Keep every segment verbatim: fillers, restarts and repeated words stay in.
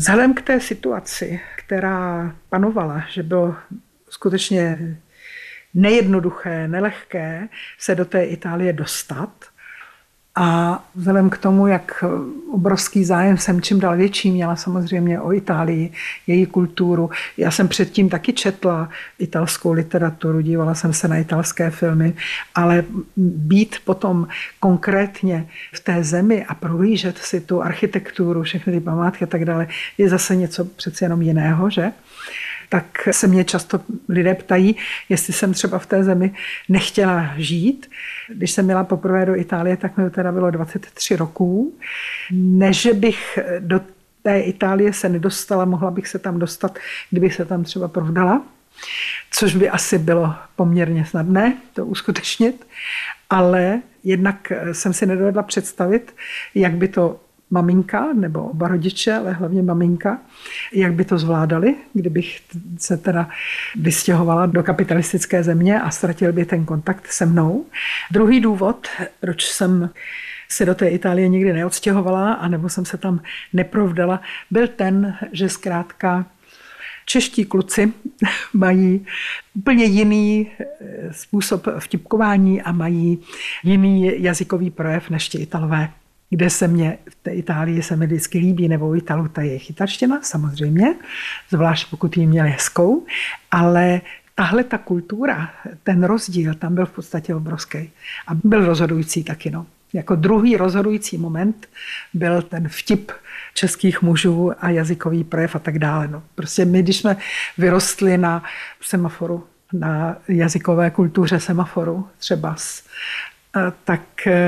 Vzhledem k té situaci, která panovala, že bylo skutečně nejednoduché, nelehké se do té Itálie dostat, a vzhledem k tomu, jak obrovský zájem jsem čím dál větší měla samozřejmě o Itálii, její kulturu. Já jsem předtím taky četla italskou literaturu, dívala jsem se na italské filmy, ale být potom konkrétně v té zemi a prohlížet si tu architekturu, všechny ty památky a tak dále, je zase něco přeci jenom jiného, že? Tak se mě často lidé ptají, jestli jsem třeba v té zemi nechtěla žít. Když jsem měla poprvé do Itálie, tak mi teda bylo dvacet tři roků. Ne, že bych do té Itálie se nedostala, mohla bych se tam dostat, kdybych se tam třeba provdala, což by asi bylo poměrně snadné to uskutečnit, ale jednak jsem si nedovedla představit, jak by to maminka nebo oba rodiče, ale hlavně maminka, jak by to zvládali, kdybych se teda vystěhovala do kapitalistické země a ztratil by ten kontakt se mnou. Druhý důvod, proč jsem se do té Itálie nikdy neodstěhovala, anebo jsem se tam neprovdala, byl ten, že zkrátka čeští kluci mají úplně jiný způsob vtipkování a mají jiný jazykový projev než ti Italové. Kde se mě, v té Itálii se mi vždycky líbí, nebo u Italů ta je italština, samozřejmě, zvlášť pokud ji měli hezkou, ale tahle ta kultura, ten rozdíl, tam byl v podstatě obrovský. A byl rozhodující taky, no. Jako druhý rozhodující moment byl ten vtip českých mužů a jazykový projev a tak dále. No. Prostě my, když jsme vyrostli na semaforu, na jazykové kultuře semaforu třeba, tak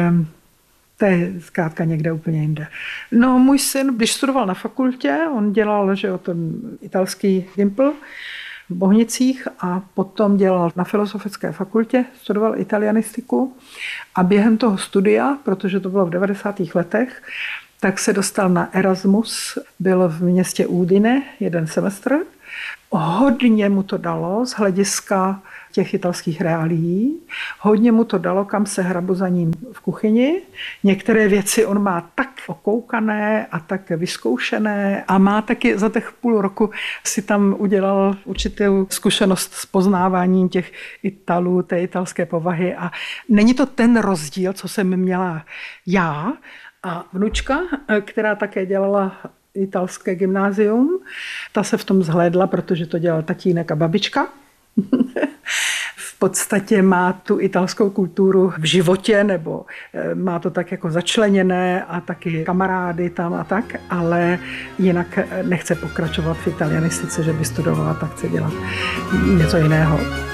to je zkrátka někde úplně jinde. No, můj syn, když studoval na fakultě, on dělal, že jo, ten italský Gimpl v Bohnicích a potom dělal na filozofické fakultě, studoval italianistiku a během toho studia, protože to bylo v devadesátých letech, tak se dostal na Erasmus, byl v městě Udine jeden semestr. Hodně mu to dalo z hlediska těch italských reálií. Hodně mu to dalo, kam se hrabu za ním v kuchyni. Některé věci on má tak okoukané a tak vyzkoušené a má taky za těch půl roku si tam udělal určitou zkušenost s poznáváním těch Italů, té italské povahy a není to ten rozdíl, co jsem měla já a vnučka, která také dělala italské gymnázium. Ta se v tom zhlédla, protože to dělal tatínek a babička. V podstatě má tu italskou kulturu v životě, nebo má to tak jako začleněné a taky kamarády tam a tak, ale jinak nechce pokračovat v italianistice, že by studovala, tak chce dělat něco jiného.